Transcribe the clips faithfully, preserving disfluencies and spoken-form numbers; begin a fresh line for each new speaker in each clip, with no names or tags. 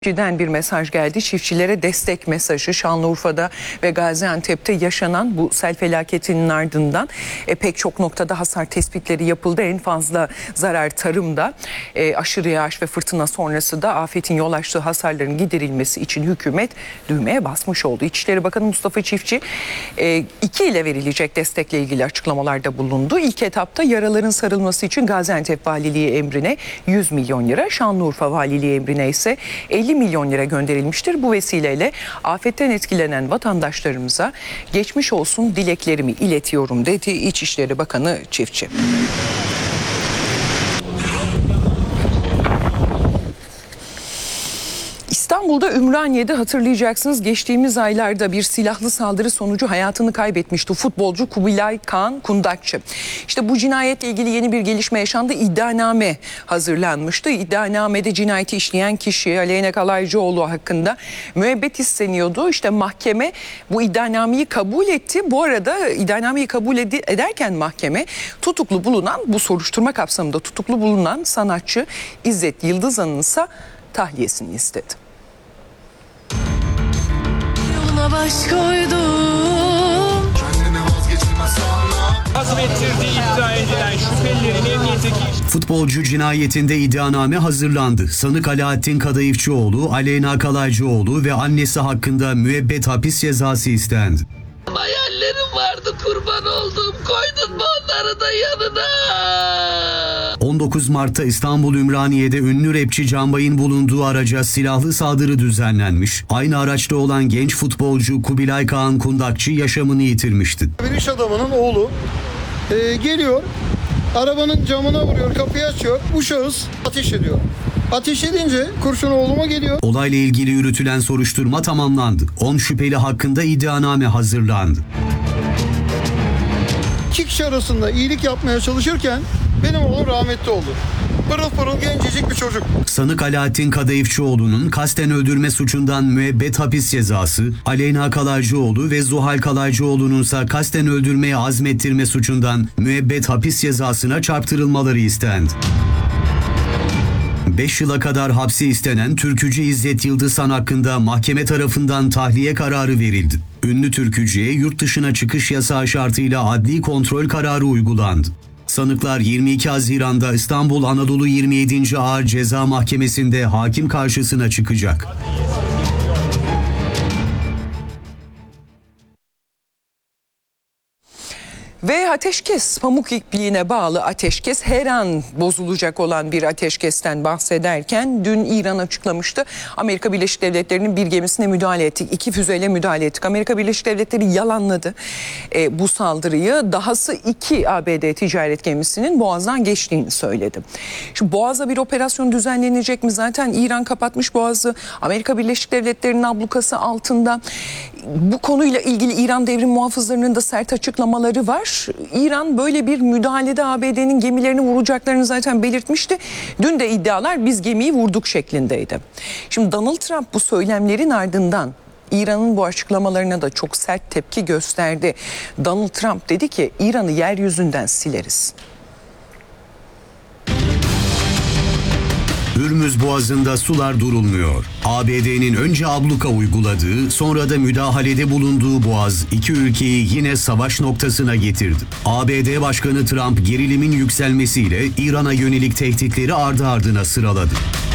Çiftçiden bir mesaj geldi. Çiftçilere destek mesajı. Şanlıurfa'da ve Gaziantep'te yaşanan bu sel felaketinin ardından e, pek çok noktada hasar tespitleri yapıldı. En fazla zarar tarımda. E, aşırı yağış ve fırtına sonrası da afetin yol açtığı hasarların giderilmesi için hükümet düğmeye basmış oldu. İçişleri Bakanı Mustafa Çiftçi e, iki ile verilecek destekle ilgili açıklamalarda bulundu. İlk etapta yaraların sarılması için Gaziantep Valiliği emrine yüz milyon lira, Şanlıurfa Valiliği emrine ise elli milyon lira gönderilmiştir. Bu vesileyle afetten etkilenen vatandaşlarımıza geçmiş olsun dileklerimi iletiyorum dedi İçişleri Bakanı Çiftçi. İstanbul'da Ümraniye'de hatırlayacaksınız geçtiğimiz aylarda bir silahlı saldırı sonucu hayatını kaybetmişti futbolcu Kubilay Kaan Kundakçı. İşte bu cinayetle ilgili yeni bir gelişme yaşandı. İddianame hazırlanmıştı. İddianamede cinayeti işleyen kişi Aleyna Kalaycıoğlu hakkında müebbet isteniyordu. İşte mahkeme bu iddianameyi kabul etti. Bu arada iddianameyi kabul ed- ederken mahkeme tutuklu bulunan, bu soruşturma kapsamında tutuklu bulunan sanatçı İzzet Yıldızan'ın ise tahliyesini istedi.
Yoluna baş koydum.
Azmettirdiği iddia edilen şüphelilerin emniyetteki...
Futbolcu cinayetinde iddianame hazırlandı. Sanık Alaaddin Kadayıfçıoğlu, Aleyna Kalaycıoğlu ve annesi hakkında müebbet hapis cezası istendi.
Hayallerim vardı, kurban oldum. Koydun mu onları da yanına?
on dokuz Mart'ta İstanbul Ümraniye'de ünlü rapçi Canbay'ın bulunduğu araca silahlı saldırı düzenlenmiş. Aynı araçta olan genç futbolcu Kubilay Kaan Kundakçı yaşamını yitirmişti.
Bir iş adamının oğlu e, geliyor, arabanın camına vuruyor, kapıyı açıyor. Bu şahıs ateş ediyor. Ateş edince kurşun oğluma geliyor.
Olayla ilgili yürütülen soruşturma tamamlandı. on şüpheli hakkında iddianame hazırlandı.
İki kişi arasında iyilik yapmaya çalışırken benim oğlum rahmetli oldu. Pırıl pırıl gencecik bir çocuk.
Sanık Alaaddin Kadayıfçıoğlu'nun kasten öldürme suçundan müebbet hapis cezası, Aleyna Kalaycıoğlu ve Zuhal Kalaycıoğlu'nun ise kasten öldürmeye azmettirme suçundan müebbet hapis cezasına çarptırılmaları istendi. beş yıla kadar hapsi istenen türkücü İzzet Yıldızan hakkında mahkeme tarafından tahliye kararı verildi. Ünlü türkücüye yurt dışına çıkış yasağı şartıyla adli kontrol kararı uygulandı. Sanıklar yirmi iki Haziran'da İstanbul Anadolu yirmi yedinci Ağır Ceza Mahkemesi'nde hakim karşısına çıkacak.
Ve ateşkes, pamuk ipliğine bağlı ateşkes, her an bozulacak olan bir ateşkesten bahsederken dün İran açıklamıştı. Amerika Birleşik Devletleri'nin bir gemisine müdahale ettik, iki füzeyle müdahale ettik. Amerika Birleşik Devletleri yalanladı e, bu saldırıyı. Dahası iki A B D ticaret gemisinin Boğaz'dan geçtiğini söyledi. Şimdi Boğaz'a bir operasyon düzenlenecek mi? Zaten İran kapatmış Boğaz'ı. Amerika Birleşik Devletleri'nin ablukası altında. Bu konuyla ilgili İran devrim muhafızlarının da sert açıklamaları var. İran böyle bir müdahalede A B D'nin gemilerini vuracaklarını zaten belirtmişti. Dün de iddialar biz gemiyi vurduk şeklindeydi. Şimdi Donald Trump bu söylemlerin ardından İran'ın bu açıklamalarına da çok sert tepki gösterdi. Donald Trump dedi ki İran'ı yeryüzünden sileriz.
Hürmüz Boğazı'nda sular durulmuyor. A B D'nin önce abluka uyguladığı, sonra da müdahalede bulunduğu boğaz iki ülkeyi yine savaş noktasına getirdi. A B D Başkanı Trump gerilimin yükselmesiyle İran'a yönelik tehditleri ardı ardına sıraladı.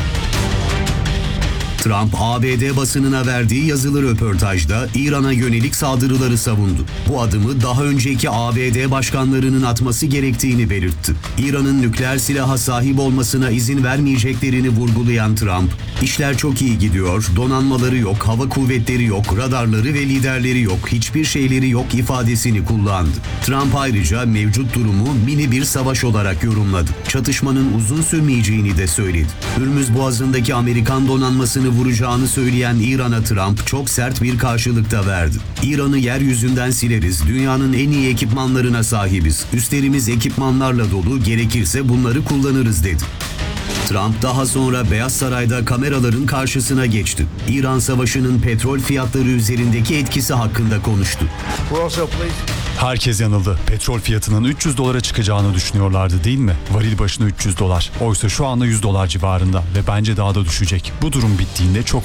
Trump, A B D basınına verdiği yazılı röportajda İran'a yönelik saldırıları savundu. Bu adımı daha önceki A B D başkanlarının atması gerektiğini belirtti. İran'ın nükleer silaha sahip olmasına izin vermeyeceklerini vurgulayan Trump, "İşler çok iyi gidiyor, donanmaları yok, hava kuvvetleri yok, radarları ve liderleri yok, hiçbir şeyleri yok" ifadesini kullandı. Trump ayrıca mevcut durumu mini bir savaş olarak yorumladı. Çatışmanın uzun sürmeyeceğini de söyledi. Hürmüz Boğazı'ndaki Amerikan donanmasını vuracağını söyleyen İran'a Trump çok sert bir karşılık da verdi. "İran'ı yeryüzünden sileriz, dünyanın en iyi ekipmanlarına sahibiz, üstlerimiz ekipmanlarla dolu, gerekirse bunları kullanırız" dedi. Trump daha sonra Beyaz Saray'da kameraların karşısına geçti. İran Savaşı'nın petrol fiyatları üzerindeki etkisi hakkında konuştu.
We're also pleased Herkes yanıldı. Petrol fiyatının üç yüz dolara çıkacağını düşünüyorlardı değil mi? Varil başına üç yüz dolar. Oysa şu anda yüz dolar civarında ve bence daha da düşecek. Bu durum bittiğinde çok